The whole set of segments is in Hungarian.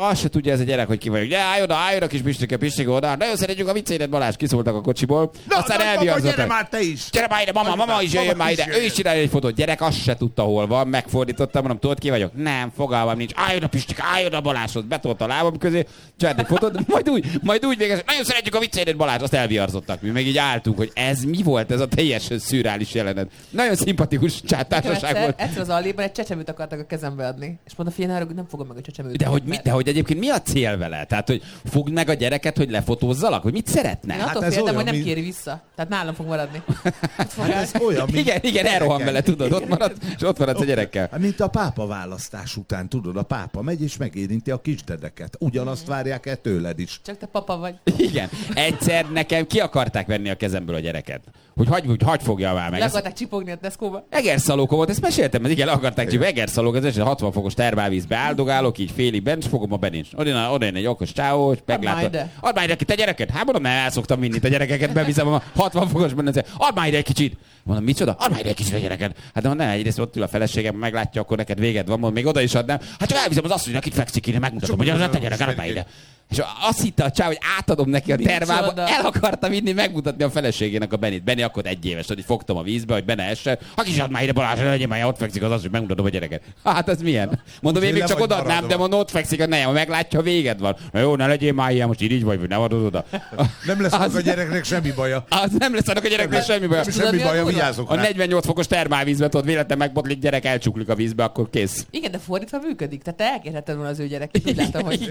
azt se tudja ez a gyerek, hogy ki vagyok. De álljon a kis Pistike oda. Nagyon szeretjük a viccédet, Balázs, kiszóltak a kocsiból. Aztán elviarzottak. Gyere már te is. Gyere már ide, mama is jöjjön már ide. Ő is csinálja egy fotót. Gyerek azt se tudta, hol van. Megfordítottam, mondom, tudod ki vagyok? Nem, fogalmam nincs. Álljon a Pistike, álljon a Balázshoz. Betolta a lábam közé. Csinált egy fotót, majd úgy végez. Nagyon szeretjük a viccédet, Balázs. Azt elviarzottak. Mi meg így álltunk, hogy ez mi volt, ez a teljesen szürreális jelenet. Nagyon szimpatikus társaság volt. Egyszer az Alliban egy csecsemőt akartak a kezembe adni. És mondta, figyelj, hogy nem fogom meg a csecsemőt. De hogy egyébként mi a cél vele? Tehát, hogy fogd meg a gyereket, hogy lefotózzalak? Hogy mit szeretne? Én attól féltem, hogy nem kéri vissza. Tehát nálam fog maradni. Ez olyan, Igen, elrohan vele, tudod, ott maradsz a gyerekkel. Mint a pápa választás után, tudod, a pápa megy és megérinti a kisdedeket. Ugyanazt várják el tőled is. Csak te papa vagy. Igen. Egyszer nekem ki akarták venni a kezemből a gyereket. Hogy hagy fogja már meg. Le akarták csipogni a Tesco-ba. Egerszalóka volt, ezt meséltem, igen, le akarták csipogni. Egerszalóka, ez 60 fokos termálvízbe áldogálok, így félig bent, és fogom a benincs. Oda jön egy okos csávó, és meglátom. Add már ide te gyereket. Hát mondom, nem, el szoktam vinni a gyerekeket, beviszem a 60 fokos benne. Add már ide egy kicsit. Mondom, micsoda? Add már ide egy kicsit a gyereket. Hát mondom, ne, egyrészt ott ül a feleségem, meglátja, akkor neked véged van, mondom, még oda is adnám. Hát csak elviszem az asszonynak, itt fekszik, én megmutatom, hogy az a te gyerek, add már ide. És azt hitte a csáv, hogy átadom neki a termába, el akarta vinni, megmutatni a feleségének a Benit. Benni akkor 1 éves, hogy fogtam a vízbe, hogy benne essen. Ha kis add már ide, Balázs, legyen már, ott fekszik az hogy megmutatom a gyereket. Hát ez milyen? Mondom, én még csak odaadnám, de mondom, ott fekszik, hogy ne, ha meglátja, véged van. Na jó, ne legyél már ilyen, most így vagy, nem adod oda. Nem lesz annak a gyereknek semmi baja. Az nem lesz annak a gyereknek semmi baja. Semmi baja, vigyázzok rá. A 48 fokos termálvízbe, tudod, véletlen megbotlik gyerek, elcsuklik a vízbe, akkor kész. Igen, de fordítva működik. Tehát te elkérheted volna az ő gyereket. Úgy látom, hogy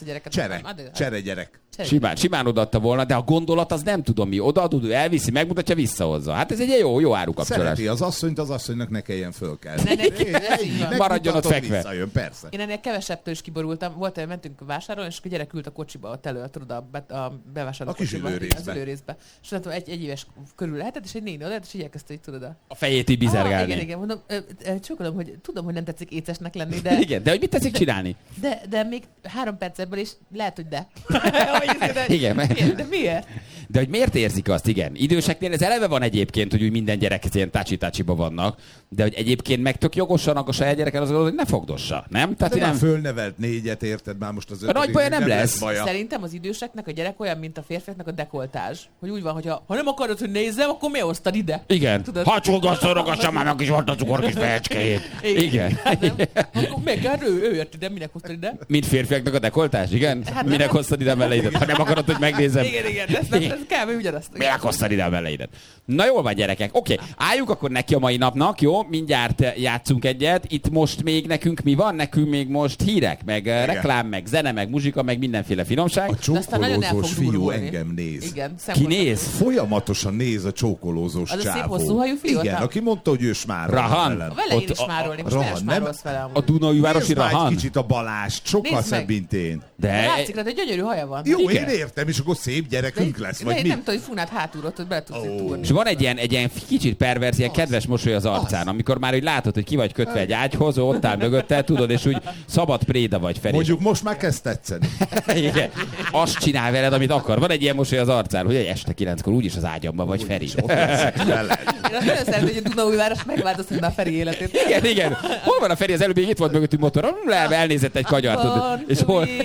Csere gyerek. Simán odaadta volna, de a gondolat az nem tudom mi. Odaadod, ő elviszi, megmutatja, visszahozza. Hát ez egy jó árukapcsolás. Szereti az asszonyt, az asszonynak ne kelljen fölkelni. Maradjon ott fekve. Visszajön, persze. Én ennél kevesebbtől is kiborultam. Volt, hogy mentünk vásárolni, és a gyerek ült a kocsiba, ott elő, tudod, a bevásárló kocsiba. Az ülőrészbe. És nem tudom, egy éves körül lehetett, és egy néni oda, és így elkezdte, hogy tudod. A fejét így bizergálni. Igen, mondom, csókolom, hogy tudom, hogy nem tetszik écesnek lenni, de... Igen, de hogy mit tetszik csinálni? De még 3 perc ebből, és lehet, hogy de. Igen. De miért? De hogy miért érzik azt, igen. Időseknél ez eleve van egyébként, hogy úgy minden gyerek ilyen tácsi-tácsiba vannak, de hogy egyébként meg tök jogosan a saját gyereken az hogy ne fogdossa, nem? Tehát de nem fölnevelt 4, érted már most az 5. A nagy baja nem lesz. Baja. Szerintem az időseknek a gyerek olyan, mint a férfiaknak a dekoltázs. Hogy úgy van, hogy ha nem akarod, hogy nézzem, akkor miért hoztad ide? Igen. Ha csúgasszorogassa már meg is volt a cukor kis fejecskéjét. Igen. Akkor meg hát ő jött ide, minek hoztad ide? Mint férfiaknak a dekoltázs, igen? Hát minek hoztad ide a melleidet? Ha nem akarod, hogy megnézem. Igen, ez kell, ugyanazt. Minek hoztad ide a melleidet? Na jól van, gyerekek. Oké, álljunk akkor neki a mai napnak, jó? Mindjárt játszunk egyet. Itt most még nekünk mi van? Nekünk még most hírek, meg reklám, meg zene, meg muzsika, meg mindenféle finomság. A csókolózós fiú engem néz. Igen, ki néz? Folyamatosan néz a csókolózós csávó. Az a szép hosszú hajú fiú? Igen, aki mondta, hogy ő smárol. Rahan. Vele én is smárolni. Most smárolsz vele amúgy. A Dunaújvárosi Rahan? Nézd kicsit a Balázs, sokkal szebb, mint én. De látszik rá, hogy gyönyörű haja van. Jó, én értem, és akkor szép gyerekünk lesz, vagy mi? Nem tudom, hogy Funát hátulról, hogy bele tudsz túrni. És van egy ilyen kicsit pervers, ilyen kedves mosoly az arcán, amikor már úgy látod, hogy ki vagy kötve egy ágyhoz, ott áll mögöttel, tudod, és úgy szabad préda vagy, Feri. Mondjuk most már kezd tetszeni. Igen. Azt csinál veled, amit akar. Van egy ilyen mosoly az arcán, hogy este 9-kor úgyis az ágyamban vagy, Feri. Én azt nagyon szeretem, hogy a Dunaújváros megváltoztatna a Feri életét. Igen. Hol van a Feri? Az előbb még itt volt mögöttünk motoron, elnézett egy kagyart, tudod. És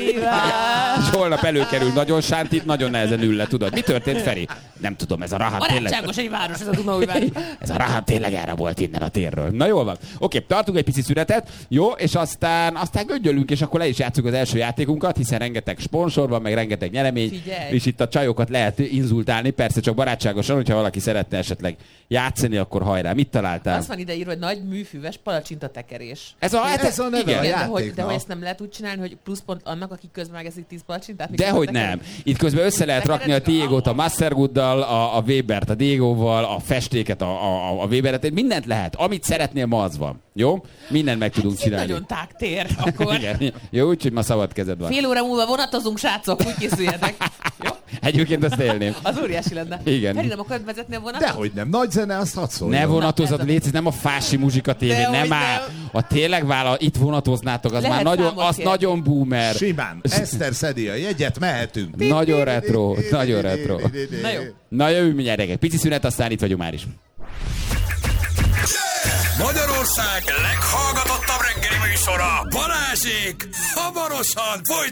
holnap előkerül nagyon sántit, nagyon nehezen ül le, tudod. Mi történt, Feri? Nem tudom, ez a Rahan tényleg. Barátságos egy város, ez a Dunaújváros. Ez a Rahan tényleg erre volt innen a térről. Na jól van. Oké, tartunk egy pici szünetet, jó, és aztán göngyölünk, és akkor le is játszunk az első játékunkat, hiszen rengeteg sponsor van, meg rengeteg nyeremény. Figyelj. És itt a csajokat lehet inzultálni, persze csak barátságosan, hogyha valaki szeretne esetleg játszani, akkor hajrá. Mit találtál? Azt van ide hogy nagy műfüves palacsintatekerés. Ez a neve igen. a játéknak. De hogy ezt nem lehet úgy csinálni, hogy pluszpont annak, akik közben megeszik 10 palacsintát? Dehogy nem. Itt közben össze lehet rakni a Diegót a Mastergooddal, a Webert a Diegóval, a festéket a Weberet, mindent lehet. Amit szeretnél, ma az van. Jó? Mindent meg tudunk csinálni. Nagyon tág tér, akkor. Igen. Jó, úgyhogy ma szabad kezed van. Fél óra múlva vonatozunk, srácok, úgy készüljetek. Jó? Egyébként azt élném. Az óriási lenne. Igen. Feri, nem akarod vezetni a vonatot? Dehogy nem. Nagy zene, azt hadd szóljon. Ne vonatozat, légy, nem a Fási Muzsika tévé, nem áll. A tényleg vállal, itt vonatoznátok, az lehet már nagyon boomer. Simán. Eszter szedi a jegyet, mehetünk. Nagyon retro. Na jó. Na jövünk mindjárt, pici szünet, aztán itt vagyunk már is. Magyarország leghallgatottabb reggeli műsora, Balázsék, hamarosan folytatják.